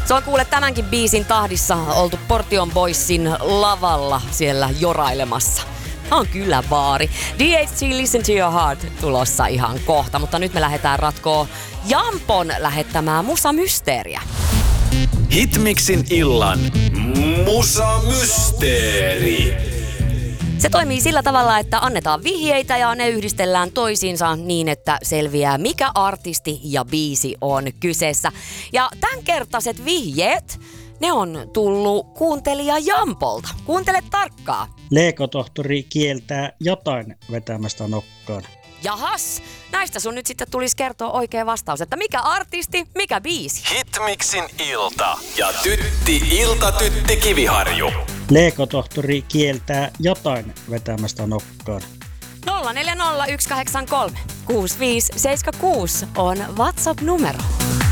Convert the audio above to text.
Se on kuule tämänkin biisin tahdissa oltu Portion Boysin lavalla siellä jorailemassa. On kyllä vaari. DHT Listen to Your Heart tulossa ihan kohta, mutta nyt me lähdetään ratkoo Jampon lähettämää musamysteeriä. Hitmixin illan musamysteeri. Se toimii sillä tavalla, että annetaan vihjeitä ja ne yhdistellään toisiinsa niin, että selviää mikä artisti ja biisi on kyseessä. Ja tämänkertaiset vihjeet, ne on tullut kuuntelija Jampolta. Kuuntele tarkkaa. Leekotohtori kieltää jotain vetämästä nokkaan. Jahas, näistä sun nyt sitten tulisi kertoa oikea vastaus, että mikä artisti, mikä biisi. Hitmixin ilta ja Tytti Kiviharju. Leekotohtori kieltää jotain vetämästä nokkaan. 040183 6576 on WhatsApp-numero.